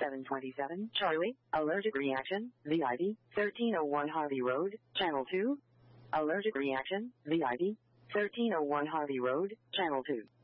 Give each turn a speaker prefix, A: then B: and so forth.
A: 727 Charlie, allergic reaction, VID, 1301 Harvey Road, Channel 2. Allergic reaction, VID, 1301 Harvey Road, Channel 2.